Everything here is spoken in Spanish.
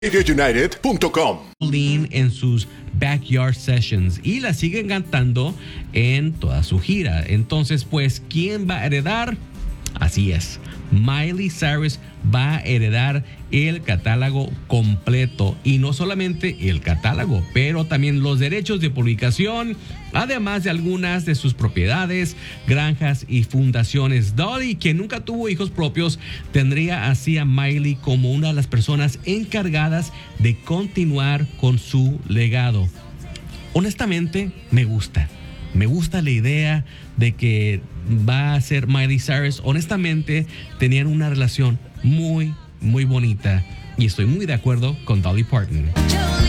RadioUnited.com. En sus backyard sessions y la siguen cantando en toda su gira. Entonces, pues, ¿quién va a heredar? Así es, Miley Cyrus va a heredar el catálogo completo, y no solamente el catálogo, pero también los derechos de publicación, además de algunas de sus propiedades, granjas y fundaciones. Dolly, quien nunca tuvo hijos propios, tendría así a Miley como una de las personas encargadas de continuar con su legado. Honestamente, me gusta la idea de que va a ser Miley Cyrus. Honestamente, tenían una relación muy, muy bonita, y estoy muy de acuerdo con Dolly Parton.